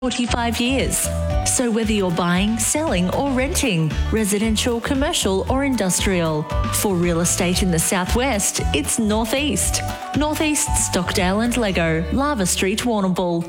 45 years. So whether you're buying, selling or renting, residential, commercial or industrial, for real estate in the southwest, it's Northeast. Northeast, Stockdale and Lego, Lava Street, Warrnambool,